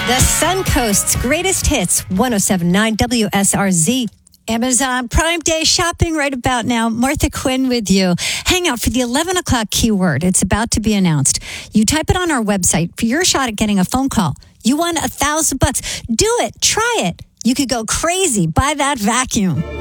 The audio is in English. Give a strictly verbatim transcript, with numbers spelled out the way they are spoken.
The Suncoast's greatest hits, ten seventy-nine W S R Z. Amazon Prime Day shopping right about now. Martha Quinn with you. Hang out for the eleven o'clock keyword. It's about to be announced. You type it on our website for your shot at getting a phone call. You won a thousand bucks. Do it. Try it. You could go crazy. Buy that vacuum.